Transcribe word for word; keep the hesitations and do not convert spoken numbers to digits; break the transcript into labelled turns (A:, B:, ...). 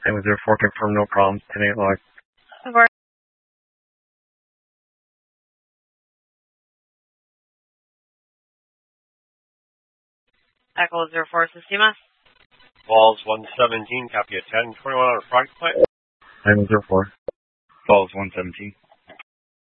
A: Tango zero four, confirm no problems, ten eight log.
B: Over. Echo zero four, Sistemas.
C: Falls one seventeen, copy at ten twenty-one on a front plate.
A: Tango zero four.
D: Falls one seventeen.